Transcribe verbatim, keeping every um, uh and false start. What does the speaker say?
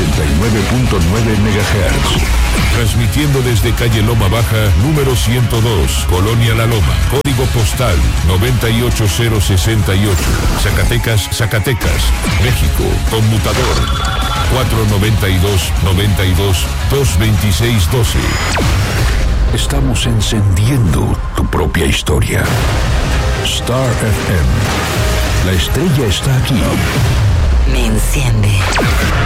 ochenta y nueve punto nueve megahertz. Transmitiendo desde calle Loma Baja, número ciento dos, Colonia La Loma. Código postal noventa y ocho cero sesenta y ocho. Zacatecas, Zacatecas, México. Conmutador cuatro noventa y dos, noventa y dos, dos veintiséis doce. Estamos encendiendo tu propia historia. Star F M. La estrella está aquí. Me enciende.